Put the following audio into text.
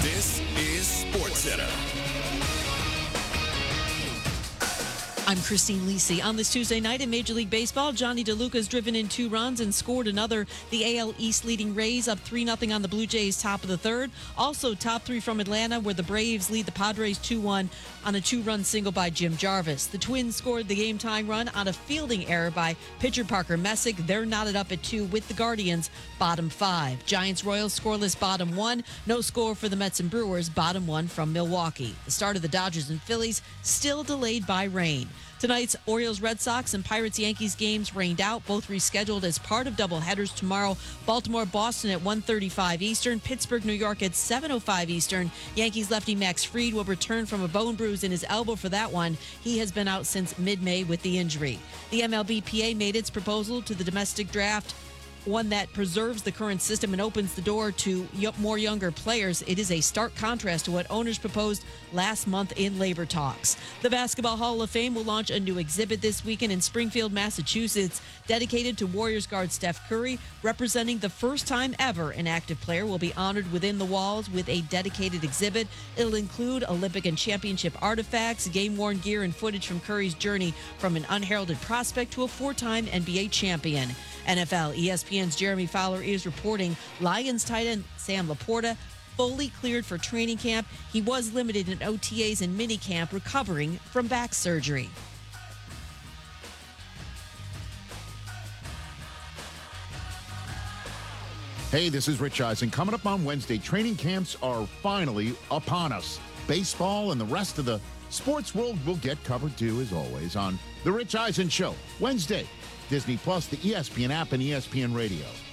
This is SportsCenter. I'm Christine Lisi. On this Tuesday night in Major League Baseball, Johnny DeLuca's driven in 2 runs and scored another. The AL East leading Rays up 3-0 on the Blue Jays top of the third. Also top 3 from Atlanta, where the Braves lead the Padres 2-1 on a 2-run single by Jim Jarvis. The Twins scored the game-tying run on a fielding error by pitcher Parker Messick. They're knotted up at 2 with the Guardians, bottom 5. Giants-Royals scoreless, bottom 1. No score for the Mets and Brewers, bottom 1 from Milwaukee. The start of the Dodgers and Phillies still delayed by rain. Tonight's Orioles-Red Sox and Pirates-Yankees games rained out, both rescheduled as part of doubleheaders tomorrow. Baltimore-Boston at 1:35 Eastern, Pittsburgh-New York at 7:05 Eastern. Yankees lefty Max Fried will return from a bone bruise in his elbow for that one. He has been out since mid-May with the injury. The MLBPA made its proposal to the domestic draft, one that preserves the current system and opens the door to more younger players. It is a stark contrast to what owners proposed last month in labor talks. The Basketball Hall of Fame will launch a new exhibit this weekend in Springfield, Massachusetts, dedicated to Warriors guard Steph Curry, representing the first time ever an active player will be honored within the walls with a dedicated exhibit. It'll include Olympic and championship artifacts, game-worn gear, and footage from Curry's journey from an unheralded prospect to a 4-time NBA champion. NFL, ESPN's Jeremy Fowler is reporting Lions tight end Sam Laporta fully cleared for training camp. He was limited in OTAs and minicamp, recovering from back surgery. Hey, this is Rich Eisen. Coming up on Wednesday, training camps are finally upon us. Baseball and the rest of the sports world will get covered too, as always, on The Rich Eisen Show. Wednesday, Disney Plus, the ESPN app, and ESPN Radio.